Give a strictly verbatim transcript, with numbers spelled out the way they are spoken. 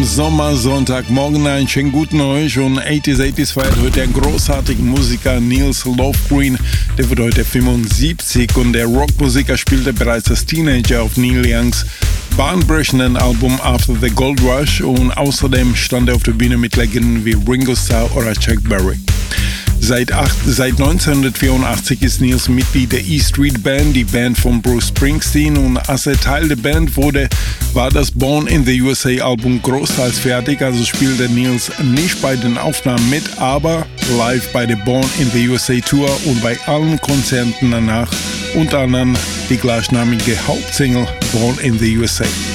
Sommersonntagmorgen, einen schönen guten euch und achtziger achtziger feiert heute einen großartigen Musiker, Nils Lofgren, der wird heute fünfundsiebzig und der Rockmusiker spielte bereits als Teenager auf Neil Youngs bahnbrechenden Album After the Gold Rush und außerdem stand er auf der Bühne mit Legenden wie Ringo Starr oder Chuck Berry. Seit, acht, seit neunzehnhundertvierundachtzig ist Nils Mitglied der E Street Band, die Band von Bruce Springsteen, und als er Teil der Band wurde, war das Born in the U S A Album großteils fertig, also spielte Nils nicht bei den Aufnahmen mit, aber live bei der Born in the U S A Tour und bei allen Konzerten danach, unter anderem die gleichnamige Hauptsingle Born in the U S A.